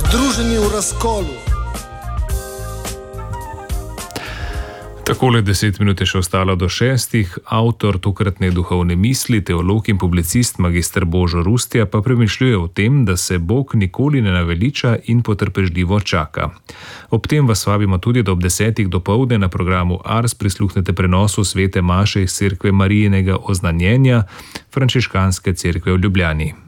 združeni v razkolu. Takole 10 minut je še ostalo do 6. Avtor tokratne duhovne misli, teolog in publicist magister Božo Rustja pa premišljuje o tem, da se Bog nikoli ne naveliča in potrpežljivo čaka. Ob tem vas vabimo tudi, da ob 10. dopoldne na programu Ars prisluhnete prenosu svete maše iz cerkve Marijinega oznanjenja Frančiškanske cerkve v Ljubljani.